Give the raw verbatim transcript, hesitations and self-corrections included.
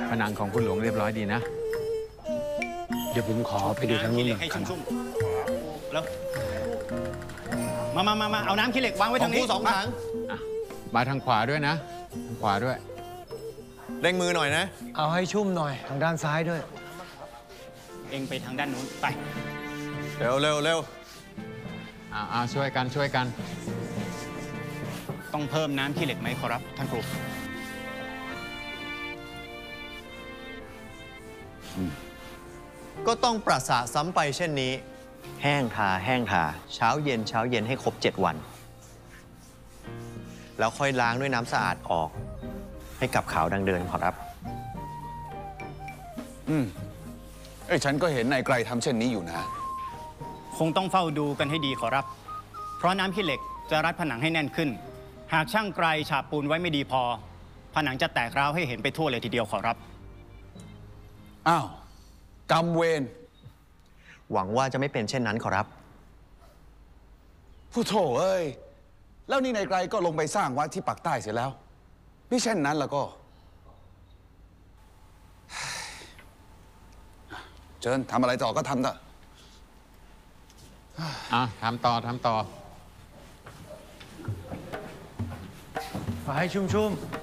ผนังของคุณหลวงเรียบร้อยดีนะเดี๋ยวผมขอไปดูทางนู้นหน่อยให้ชุ่มๆแล้วมามามามาเอาน้ำขี้เหล็กวางไว้ทางนี้สองถังมาทางขวาด้วยนะทางขวาด้วยเร่งมือหน่อยนะเอาให้ชุ่มหน่อยทางด้านซ้ายด้วยเองไปทางด้านนู้นไปเร็วเร็วเร็วอ่าอ่าช่วยกันช่วยกันต้องเพิ่มน้ำขี้เหล็กไหมขอรับท่านครูก็ต้องประสาซ้ำไปเช่นนี้แห้งทาแห้งทาเช้าเย็นเช้าเย็นให้ครบเจ็ดวันแล้วค่อยล้างด้วยน้ำสะอาดออกให้กลับขาวดังเดินขอรับอืมเอ้ยฉันก็เห็นนายไกรทำเช่นนี้อยู่นะคงต้องเฝ้าดูกันให้ดีขอรับเพราะน้ำขี้เหล็กจะรัดผนังให้แน่นขึ้นหากช่างไกรฉาบปูนไว้ไม่ดีพอผนังจะแตกร้าวให้เห็นไปทั่วเลยทีเดียวขอรับอ้าวกรรมเวรหวังว่าจะไม่เป็นเช่นนั้นขอรับผู้โถเอ้ยแล้วนี่นายไกรก็ลงไปสร้างวัดที่ปากใต้เสร็จแล้วไม่เช่นนั้นแล้วก็เชิญทำอะไรต่อก็ทำเถอะอ่ะทำต่อทำต่อขอให้ชุ่มๆ